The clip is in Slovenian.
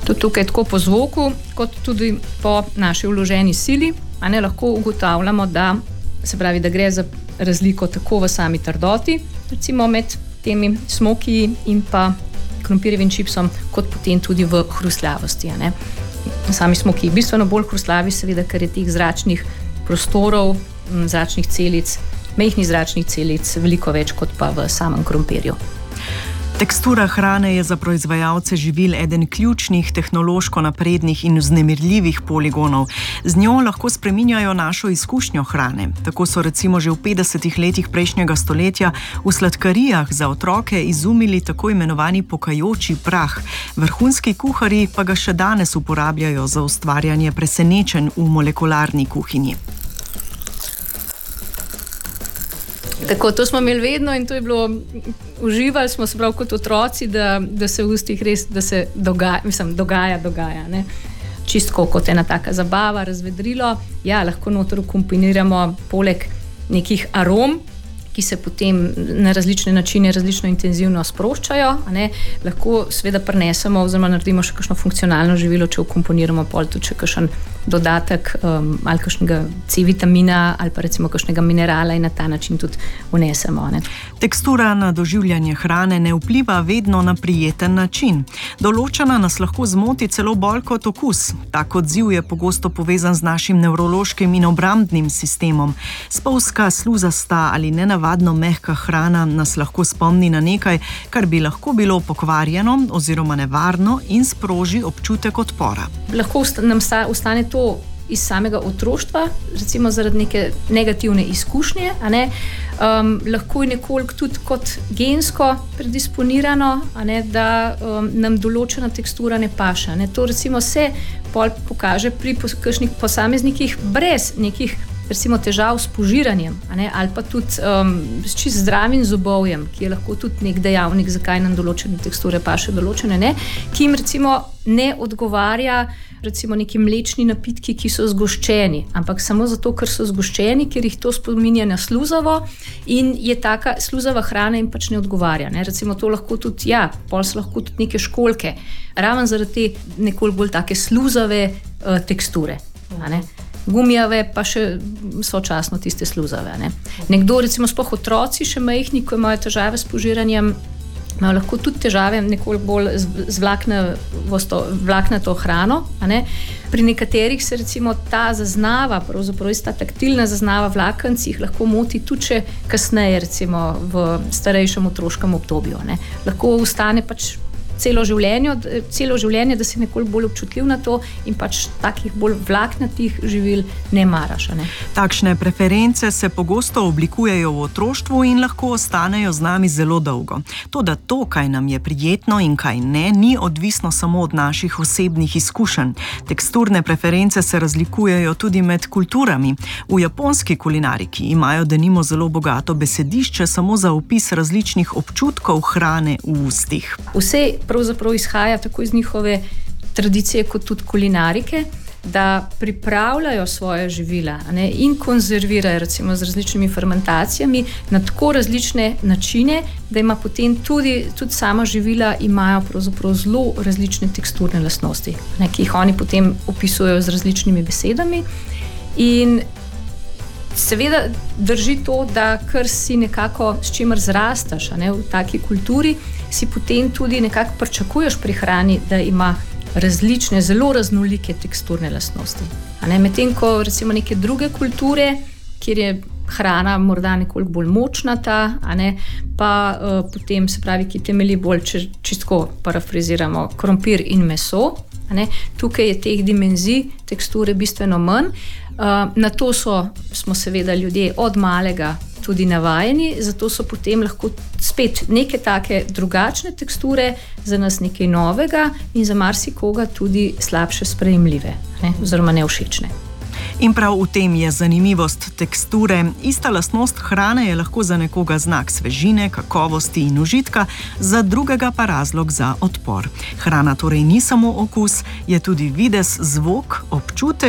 Tudi tukaj tako po zvoku, kot tudi po naši vloženi sili, lahko ugotavljamo, da gre za razliko tako v sami trdoti, recimo med temi smokiji in pa krompirjevim čipsom, kot potem tudi v hrustljavosti. Sami smokiji bistveno bolj hrustljavi, seveda, ker je teh zračnih prostorov, zračnih celic, majhnih zračnih celic veliko več kot pa v samem krompirju. Tekstura hrane je za proizvajalce živil eden ključnih, tehnološko naprednih in vznemirljivih poligonov. Z njo lahko spreminjajo našo izkušnjo hrane. Tako so recimo že v 50. letih prejšnjega stoletja v sladkarijah za otroke izumili tako imenovani pokajoči prah. Vrhunski kuharji pa ga še danes uporabljajo za ustvarjanje presenečenj v molekularni kuhinji. Tako, to smo imeli vedno in to je bilo, uživali smo se prav kot otroci, da se v ustih res, da se dogaja, ne. Čistko kot ena taka zabava, razvedrilo. Ja, lahko noter kombiniramo poleg nekih arom, ki se potem na različne načine različno intenzivno sproščajo, lahko seveda prinesemo oziroma naredimo še kakšno funkcionalno živilo, če vkomponiramo pol tudi še kakšen dodatek ali kakšnega C-vitamina ali pa recimo kakšnega minerala in na ta način tudi vnesemo. Tekstura na doživljanje hrane ne vpliva vedno na prijeten način. Določena nas lahko zmoti celo bolj kot okus. Tak odziv je pogosto povezan z našim nevrološkim in obrambnim sistemom. Spolzka, sluzasta ali nenavadno mehka hrana nas lahko spomni na nekaj, kar bi lahko bilo pokvarjeno oziroma nevarno in sproži občutek odpora. Lahko nam ostane to iz samega otroštva, recimo zaradi neke negativne izkušnje, lahko je nekoliko tudi kot gensko predisponirano, da nam določena tekstura ne paše. To recimo se pol pokaže pri kakšnih posameznikih brez nekih recimo težav s požiranjem, ali pa tudi s čist zdravim zobovjem, ki je lahko tudi nek dejavnik, zakaj nam določene teksture paše, določene ne, ki jim recimo ne odgovarja recimo neki mlečni napitki, ki so zgoščeni, ampak samo zato, ker so zgoščeni, ker jih to spominja na sluzavo in je taka sluzava hrana in pač ne odgovarja. Recimo to lahko tudi, pol so lahko tudi neke školjke, raven zaradi te nekoliko bolj take sluzave teksture. Gumijave pa še sočasno tiste sluzave. Nekdo, recimo sploh otroci še majhni, ko imajo težave s požiranjem, imajo lahko tudi težave nekoliko bolj z vlaknato hrano. Pri nekaterih se recimo ta zaznava, pravzaprav ta taktilna zaznava vlakenc jih lahko moti tudi še kasneje, recimo v starejšem otroškem obdobju. Lahko ostane pač celo življenje, da si nekoliko bolj občutljiv na to in pač takih bolj vlaknatih živil ne maraš. Takšne preference se pogosto oblikujejo v otroštvu in lahko ostanejo z nami zelo dolgo. Toda to, kaj nam je prijetno in kaj ne, ni odvisno samo od naših osebnih izkušenj. Teksturne preference se razlikujejo tudi med kulturami. V japonski kulinariki imajo denimo zelo bogato besedišče samo za opis različnih občutkov hrane v ustih. Vse pravzaprav izhaja tako iz njihove tradicije kot tudi kulinarike, da pripravljajo svoje živila in konzervirajo recimo z različnimi fermentacijami na tako različne načine, da ima potem tudi sama živila imajo pravzaprav zelo različne teksturne lastnosti, ki jih oni potem opisujejo z različnimi besedami. In seveda drži to, da kar si nekako s čimer zrastaš v taki kulturi, si potem tudi nekako pričakuješ pri hrani, da ima različne, zelo raznolike teksturne lastnosti. Medtem ko recimo neke druge kulture, kjer je hrana morda nekoliko bolj močnata, pa potem se pravi, ki temelji bolj, če čisto parafraziramo, krompir in meso, tukaj je teh dimenzij teksture bistveno manj. Na to smo seveda ljudje od malega tudi navajeni, zato so potem lahko spet neke take drugačne teksture za nas nekaj novega in za marsikoga tudi slabše sprejemljive, oziroma nevšečne. In prav v tem je zanimivost teksture. Ista lastnost hrane je lahko za nekoga znak svežine, kakovosti in užitka, za drugega pa razlog za odpor. Hrana torej ni samo okus, je tudi videz, zvok, občutek